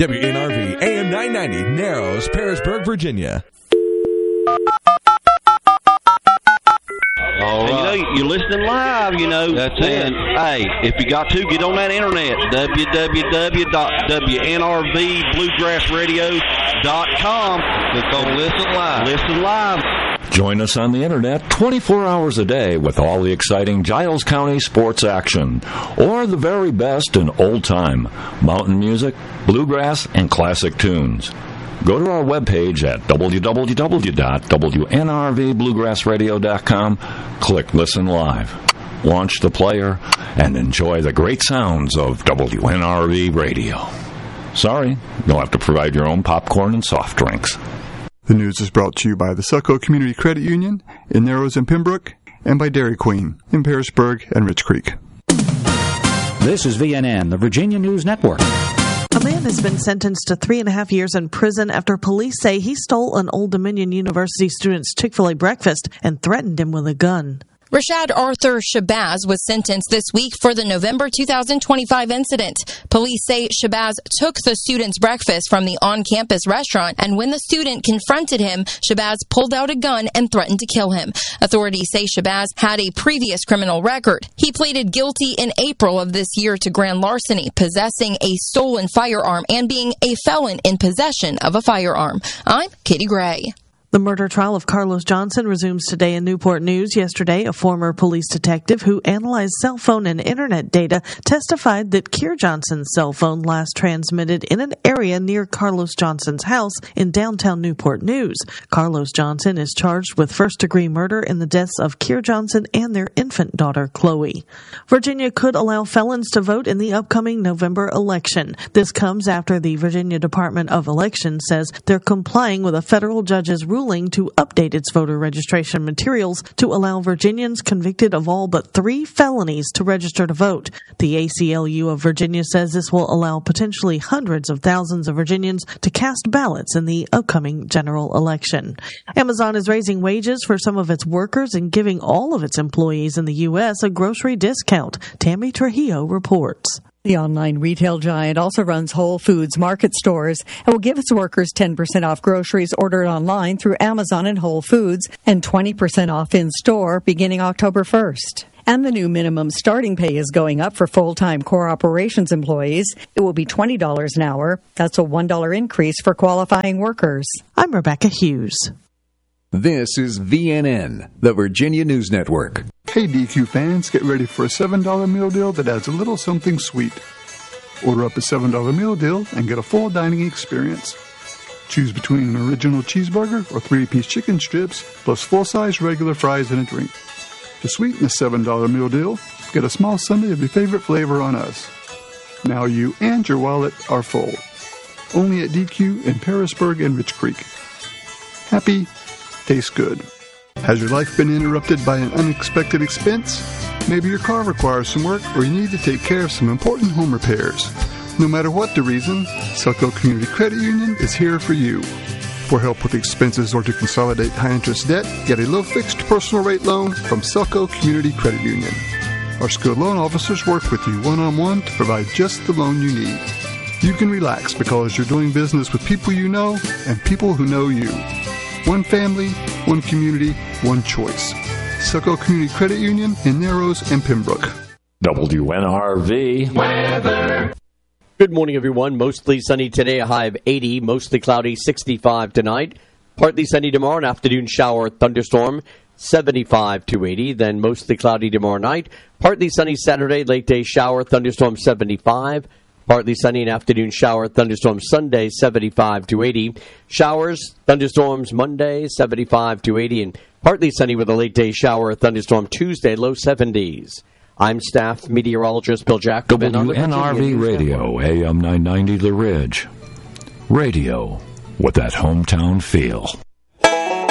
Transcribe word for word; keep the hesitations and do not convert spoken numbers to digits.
W N R V, A M nine ninety, Narrows, Parisburg, Virginia. All right. And, you know, you're listening live, you know. That's and, it. Hey, if you got to, get on that internet, w w w dot w n r v bluegrass radio dot com. Click on Listen Live. Listen live. Join us on the internet twenty-four hours a day with all the exciting Giles County sports action, or the very best in old-time mountain music, bluegrass, and classic tunes. Go to our webpage at w w w dot w n r v bluegrass radio dot com, click Listen Live, launch the player, and enjoy the great sounds of W N R V Radio. Sorry, you'll have to provide your own popcorn and soft drinks. The news is brought to you by the Succo Community Credit Union in Narrows and Pembroke, and by Dairy Queen in Parisburg and Rich Creek. This is V N N, the Virginia News Network. A man has been sentenced to three and a half years in prison after police say he stole an Old Dominion University student's Chick-fil-A breakfast and threatened him with a gun. Rashad Arthur Shabazz was sentenced this week for the November two thousand twenty-five incident. Police say Shabazz took the student's breakfast from the on-campus restaurant, and when the student confronted him, Shabazz pulled out a gun and threatened to kill him. Authorities say Shabazz had a previous criminal record. He pleaded guilty in April of this year to grand larceny, possessing a stolen firearm, and being a felon in possession of a firearm. I'm Katie Gray. The murder trial of Carlos Johnson resumes today in Newport News. Yesterday, a former police detective who analyzed cell phone and internet data testified that Keir Johnson's cell phone last transmitted in an area near Carlos Johnson's house in downtown Newport News. Carlos Johnson is charged with first-degree murder in the deaths of Keir Johnson and their infant daughter, Chloe. Virginia could allow felons to vote in the upcoming November election. This comes after the Virginia Department of Elections says they're complying with a federal judge's ruling to update its voter registration materials to allow Virginians convicted of all but three felonies to register to vote. The A C L U of Virginia says this will allow potentially hundreds of thousands of Virginians to cast ballots in the upcoming general election. Amazon is raising wages for some of its workers and giving all of its employees in the U S a grocery discount. Tammy Trujillo reports. The online retail giant also runs Whole Foods Market stores and will give its workers ten percent off groceries ordered online through Amazon and Whole Foods and twenty percent off in-store beginning October first. And the new minimum starting pay is going up for full-time core operations employees. It will be twenty dollars an hour. That's a one dollar increase for qualifying workers. I'm Rebecca Hughes. This is V N N, the Virginia News Network. Hey D Q fans, get ready for a seven dollar meal deal that adds a little something sweet. Order up a seven dollar meal deal and get a full dining experience. Choose between an original cheeseburger or three-piece chicken strips, plus full-size regular fries and a drink. To sweeten the seven dollar meal deal, get a small sundae of your favorite flavor on us. Now you and your wallet are full. Only at D Q in Parisburg and Rich Creek. Happy, tastes good. Has your life been interrupted by an unexpected expense? Maybe your car requires some work, or you need to take care of some important home repairs. No matter what the reason, Succo Community Credit Union is here for you. For help with expenses or to consolidate high-interest debt, get a low-fixed personal rate loan from Succo Community Credit Union. Our skilled loan officers work with you one-on-one to provide just the loan you need. You can relax because you're doing business with people you know and people who know you. One family, one community, one choice. Succo Community Credit Union in Narrows and Pembroke. W N R V weather. Good morning, everyone. Mostly sunny today, a high of eighty. Mostly cloudy, sixty-five tonight. Partly sunny tomorrow, an afternoon shower, thunderstorm, seventy-five to eighty. Then mostly cloudy tomorrow night. Partly sunny Saturday, late day shower, thunderstorm, seventy-five. Partly sunny, an afternoon shower, thunderstorm Sunday, seventy-five to eighty. Showers, thunderstorms Monday, seventy-five to eighty. And partly sunny with a late day shower, thunderstorm Tuesday, low seventies. I'm staff meteorologist Bill Jacobin. W N R V Radio, A M nine ninety The Ridge. Radio with that hometown feel.